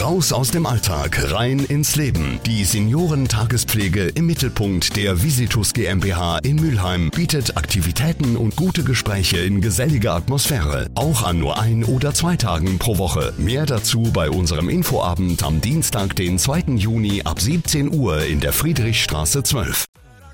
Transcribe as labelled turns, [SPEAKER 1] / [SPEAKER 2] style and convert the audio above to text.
[SPEAKER 1] Raus aus dem Alltag, rein ins Leben. Die Seniorentaagespflege im Mittelpunkt der Visitus GmbH in Mülheim bietet Aktivitäten und gute Gespräche in geselliger Atmosphäre. Auch an nur 1 oder 2 Tagen pro Woche. Mehr dazu bei unserem Infoabend am Dienstag, den 2. Juni ab 17 Uhr in der Friedrichstraße 12.